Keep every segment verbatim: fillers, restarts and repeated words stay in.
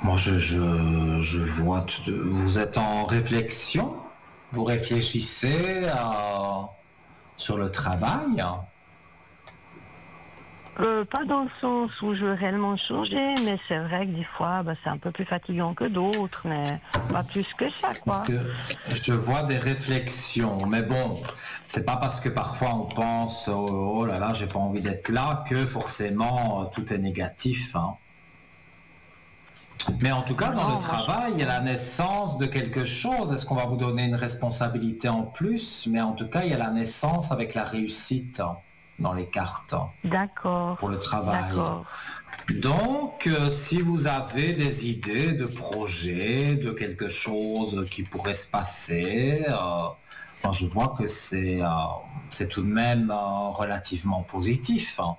Moi, je, je, je vois, tout- vous êtes en réflexion, vous réfléchissez à- sur le travail. Euh, pas dans le sens où je veux réellement changer, mais c'est vrai que des fois, bah, c'est un peu plus fatigant que d'autres, mais pas plus que ça, Parce quoi. que je vois des réflexions, mais bon, c'est pas parce que parfois on pense oh, oh là là, j'ai pas envie d'être là que forcément euh, tout est négatif, hein. Mais en tout cas, dans le Non, moi, travail, il y a je... la naissance de quelque chose. Est-ce qu'on va vous donner une responsabilité en plus? Mais en tout cas, il y a la naissance avec la réussite hein, dans les cartes hein, D'accord, pour le travail. d'accord. Donc, euh, si vous avez des idées de projets, de quelque chose qui pourrait se passer, euh, moi, je vois que c'est euh, c'est tout de même euh, relativement positif, hein.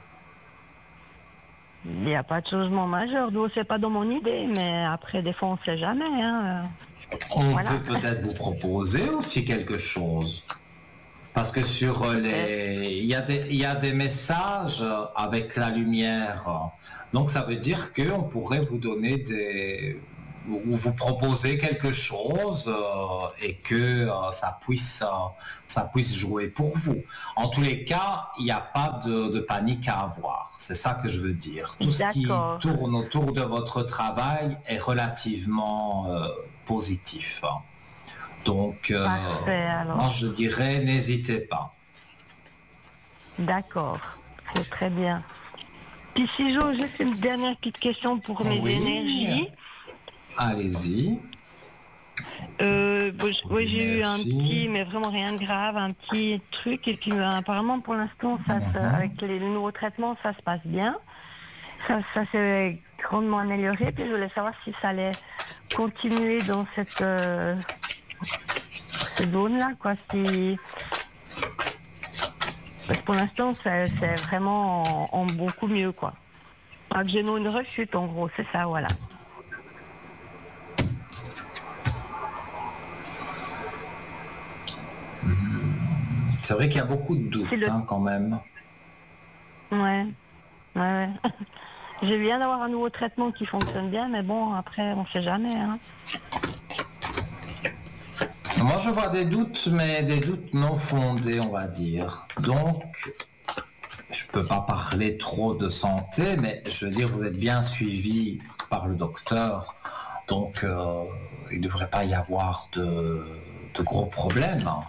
Il n'y a pas de changement majeur, donc c'est pas dans mon idée, mais après, des fois, on sait jamais, hein. On Voilà, peut peut-être vous proposer aussi quelque chose. Parce que sur peut-être. les, il y a des, il y a des messages avec la lumière. Donc ça veut dire qu'on pourrait vous donner des, ou vous proposer quelque chose euh, et que euh, ça puisse, euh, ça puisse jouer pour vous. En tous les cas, il n'y a pas de, de panique à avoir. C'est ça que je veux dire. Tout ce qui D'accord, tourne autour de votre travail est relativement euh, positif. Donc, euh, parfait, moi, alors. je dirais, n'hésitez pas. D'accord, c'est très bien. Puis si j'ose juste une dernière petite question pour mes Oui, énergies. allez-y. Euh, bon, j- Pour ouais, j'ai eu un l'énergie. petit, mais vraiment rien de grave, un petit truc. Et puis euh, apparemment, pour l'instant, ça, se- Mhm. avec les nouveaux traitements, ça se passe bien. Ça, ça s'est grandement amélioré. Puis je voulais savoir si ça allait continuer dans cette, euh, cette zone-là, quoi. Si... Parce que pour l'instant, c'est c'est vraiment en, en beaucoup mieux, quoi. Pas que j'ai non une rechute, en gros, c'est ça, voilà. C'est vrai qu'il y a beaucoup de C'est doutes le... hein, quand même. Ouais, ouais, ouais. J'ai bien d'avoir un nouveau traitement qui fonctionne bien, mais bon, après, on sait jamais, hein. Moi, je vois des doutes, mais des doutes non fondés, on va dire. Donc, je peux pas parler trop de santé, mais je veux dire, vous êtes bien suivi par le docteur. Donc, euh, il ne devrait pas y avoir de, de gros problèmes, hein.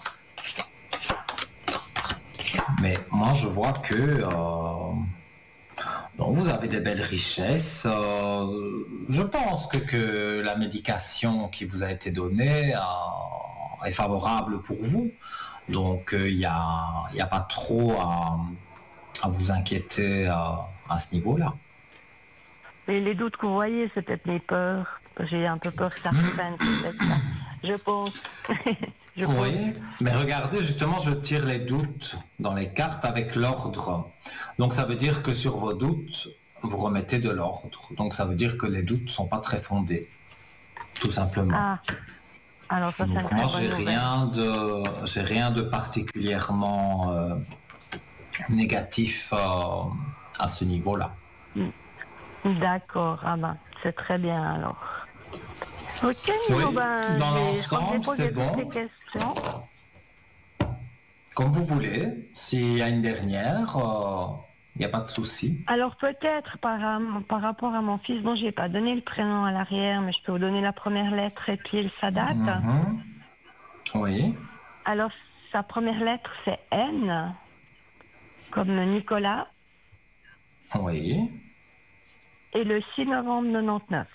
Mais moi, je vois que euh, bon, vous avez des belles richesses. Euh, je pense que, que la médication qui vous a été donnée euh, est favorable pour vous. Donc, il euh, n'y a, y a pas trop à, à vous inquiéter euh, à ce niveau-là. Et les doutes que vous voyez, c'est peut-être mes peurs. J'ai un peu peur que ça reprenne, c'est peut-être ça. Je pense. Je pense. Oui, mais regardez, justement, je tire les doutes dans les cartes avec l'ordre. Donc, ça veut dire que sur vos doutes, vous remettez de l'ordre. Donc, ça veut dire que les doutes ne sont pas très fondés, tout simplement. Ah, alors ça, c'est une Donc très moi bonne j'ai nouvelle. rien de j'ai rien de particulièrement euh, négatif euh, à ce niveau-là. Mm. D'accord, ah ben, c'est très bien alors. Ok, Nino, Oui, ben, dans j'ai, je crois que j'ai l'ensemble c'est posé toutes les bon, questions. comme vous voulez. S'il y a une dernière, il n'y a pas de souci. Alors peut-être par, ram- par rapport à mon fils, bon, je n'ai pas donné le prénom à l'arrière, mais je peux vous donner la première lettre et puis sa date. Mhm. Oui, Alors, sa première lettre, c'est N, comme Nicolas, oui. et le six novembre quatre-vingt-dix-neuf.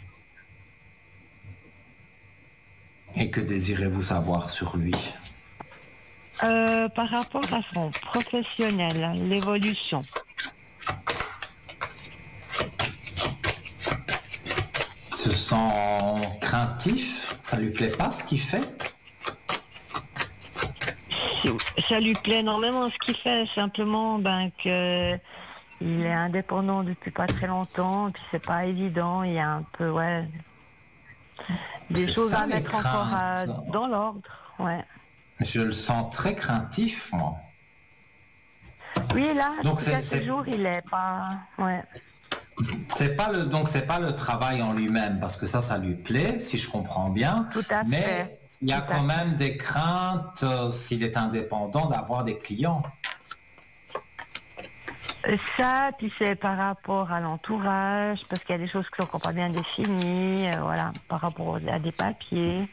Et que désirez-vous savoir sur lui? Euh, par rapport à son professionnel, l'évolution. Il se sent craintif, ça lui plaît pas ce qu'il fait? Ça lui plaît énormément ce qu'il fait, simplement ben, que il est indépendant depuis pas très longtemps, puis c'est pas évident, il y a un peu, ouais, des C'est choses ça à les mettre encore à- craintes. dans l'ordre, ouais. Je le sens très craintif, moi. Oui, là, Donc depuis c'est, quelques c'est jours, il est pas, ouais. C'est pas le, donc c'est pas le travail en lui-même, parce que ça, ça lui plaît, si je comprends bien. Tout à mais fait. il y a Tout quand à fait. même des craintes, euh, s'il est indépendant, d'avoir des clients. Euh, Ça, puis c'est par rapport à l'entourage, parce qu'il y a des choses qui sont encore pas bien définies, euh, voilà, par rapport à des papiers.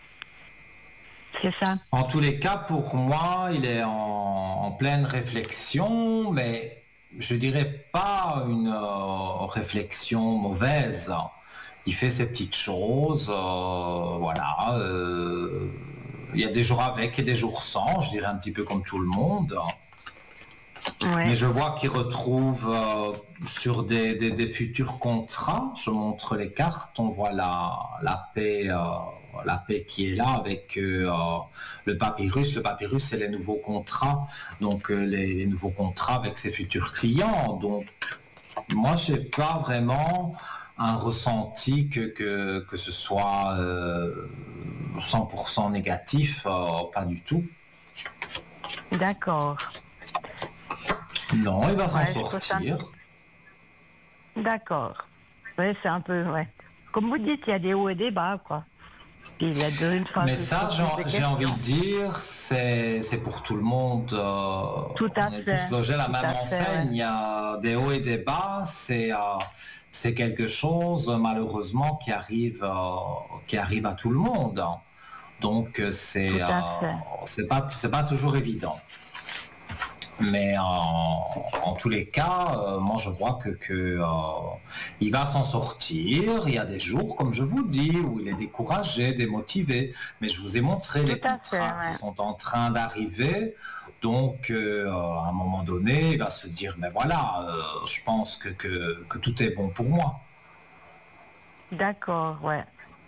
C'est ça. En tous les cas, pour moi, il est en, en pleine réflexion, mais je dirais pas une euh, réflexion mauvaise. Il fait ses petites choses, euh, voilà. euh, il y a des jours avec et des jours sans, je dirais un petit peu comme tout le monde. Ouais. Mais je vois qu'il retrouve euh, sur des, des, des futurs contrats, je montre les cartes, on voit la, la paix, euh, la paix qui est là avec euh, le papyrus. Le papyrus, c'est les nouveaux contrats, donc euh, les, les nouveaux contrats avec ses futurs clients. Donc, moi, je n'ai pas vraiment un ressenti que, que, que ce soit euh, cent pour cent négatif, euh, pas du tout. D'accord. Non, il va s'en Ouais, je trouve ça- sortir. D'accord. Oui, c'est un peu, ouais. Comme vous dites, il y a des hauts et des bas, quoi. Puis il y a deux, une fois Mais que ça, je j'ai pose des j'ai envie de questions. dire, c'est c'est pour tout le monde. euh, Tout à on est fait. tous logés à la Tout même à fait, enseigne. ouais. Il y a des hauts et des bas. C'est euh, c'est quelque chose, malheureusement, qui arrive, euh, qui arrive à tout le monde. Donc, euh, c'est Tout euh, à fait. c'est pas, c'est pas toujours évident. Mais en, en tous les cas, euh, moi je vois que, que euh, il va s'en sortir. Il y a des jours, comme je vous dis, où il est découragé, démotivé. Mais je vous ai montré les Tout à contrats fait, ouais. qui sont en train d'arriver. Donc, euh, à un moment donné, il va se dire, mais voilà, euh, je pense que, que, que tout est bon pour moi. D'accord, ouais.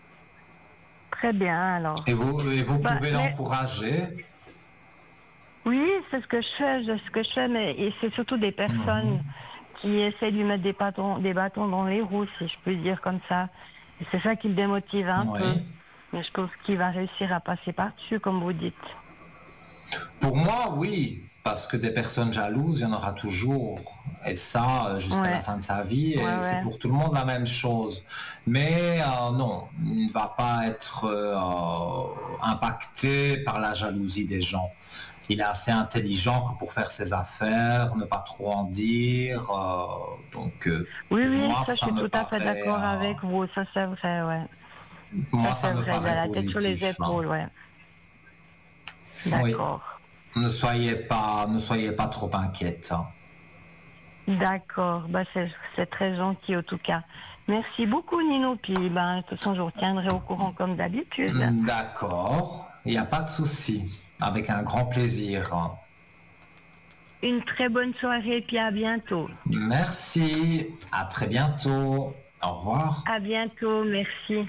Très bien, alors. Et vous, et vous Bah, pouvez mais l'encourager. oui, c'est ce que je fais, c'est ce que je fais, mais et c'est surtout des personnes qui essaient de lui mettre des bâtons, des bâtons dans les roues, si je peux dire comme ça. Et c'est ça qui le démotive un peu. Oui. Mais je pense qu'il va réussir à passer par-dessus, comme vous dites. Pour moi, oui, parce que des personnes jalouses, il y en aura toujours. Et ça, euh, jusqu'à Ouais. la fin de sa vie, et Ouais, c'est ouais. pour tout le monde la même chose. Mais euh, non, il ne va pas être euh, impacté par la jalousie des gens. Il est assez intelligent que pour faire ses affaires, ne pas trop en dire. euh, donc, euh, Oui, pour oui, moi, ça, je ça suis me tout à fait paraît, d'accord euh, avec vous. Ça, c'est vrai, ouais. moi, Ça, ça c'est me vrai. Il a paraît la tête sur les positif, hein. épaules, ouais. Oui, D'accord. ne soyez pas, ne soyez pas trop inquiète, hein. D'accord. Bah, c'est c'est très gentil, en tout cas. Merci beaucoup, Nino. Puis, ben, de toute façon, je vous retiendrai au courant comme d'habitude. D'accord, il n'y a pas de souci. Avec un grand plaisir. Une très bonne soirée, puis à bientôt. Merci, à très bientôt. Au revoir. À bientôt, merci.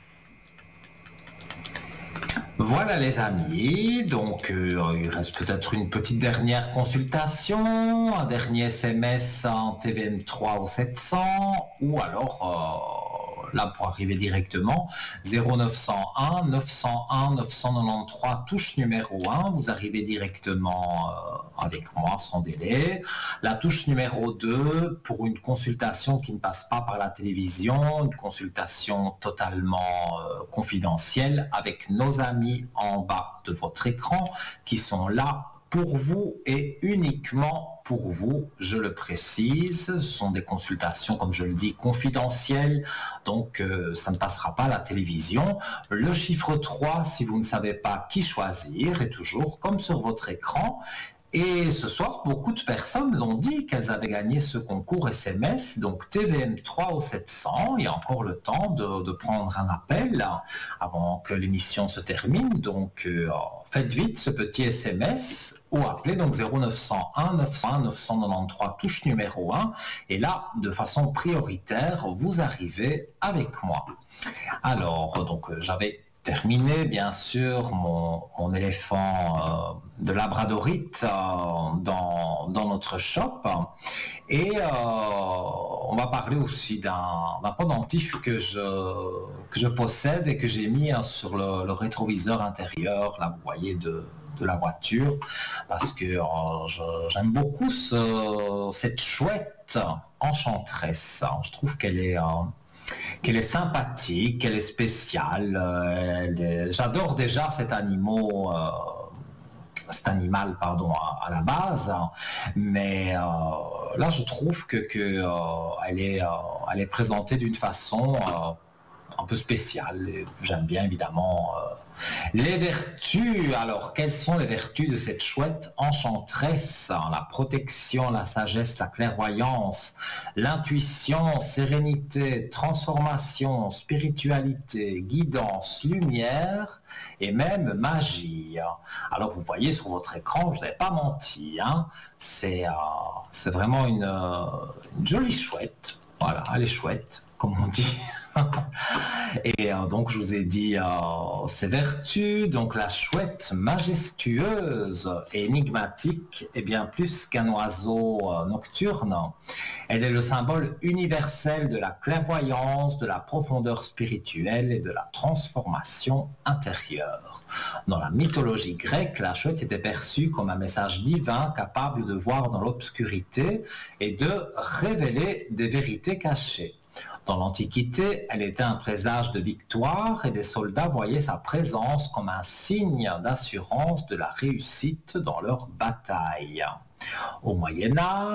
Voilà les amis, donc euh, il reste peut-être une petite dernière consultation, un dernier S M S en T V M trois au sept cents, ou alors euh, là pour arriver directement zéro neuf cent un neuf cent un neuf cent quatre-vingt-treize, touche numéro un, vous arrivez directement euh, avec moi sans délai. La touche numéro deux pour une consultation qui ne passe pas par la télévision, une consultation totalement euh, confidentielle avec nos amis en bas de votre écran qui sont là pour vous et uniquement pour vous, je le précise. Ce sont des consultations, comme je le dis, confidentielles, donc euh, ça ne passera pas à la télévision. Le chiffre trois, si vous ne savez pas qui choisir, est toujours comme sur votre écran. Et ce soir, beaucoup de personnes l'ont dit qu'elles avaient gagné ce concours S M S, donc T V M trois au sept cents. Il y a encore le temps de, de prendre un appel avant que l'émission se termine. Donc, euh, faites vite ce petit S M S ou appelez donc zéro neuf cent un neuf cent un neuf cent quatre-vingt-treize, touche numéro un. Et là, de façon prioritaire, vous arrivez avec moi. Alors, donc, euh, j'avais terminé, bien sûr, mon, mon éléphant euh, de labradorite euh, dans, dans notre shop. Et euh, on va parler aussi d'un, d'un pendentif que je, que je possède et que j'ai mis hein, sur le, le rétroviseur intérieur, là, vous voyez, de, de la voiture, parce que euh, je, j'aime beaucoup ce, cette chouette chouette enchanteresse. Je trouve qu'elle est, euh, qu'elle est sympathique, qu'elle est spéciale. Euh, elle est- J'adore déjà cet animal, euh, cet animal pardon, à, à la base, mais euh, là je trouve que, que euh, elle est, euh, elle est présentée d'une façon euh, un peu spéciale. Et j'aime bien évidemment euh, les vertus. Alors, quelles sont les vertus de cette chouette enchanteresse? La protection, la sagesse, la clairvoyance, l'intuition, sérénité, transformation, spiritualité, guidance, lumière et même magie. Alors, vous voyez sur votre écran, je n'avais pas menti, hein, c'est euh, c'est vraiment une, euh, une jolie chouette. Voilà, elle est chouette, comme on dit. Et euh, donc je vous ai dit euh, ses vertus, donc la chouette majestueuse et énigmatique est bien plus qu'un oiseau euh, nocturne. Elle est le symbole universel de la clairvoyance, de la profondeur spirituelle et de la transformation intérieure. Dans la mythologie grecque, la chouette était perçue comme un message divin capable de voir dans l'obscurité et de révéler des vérités cachées. Dans l'Antiquité, elle était un présage de victoire et des soldats voyaient sa présence comme un signe d'assurance de la réussite dans leur bataille. Au Moyen Âge,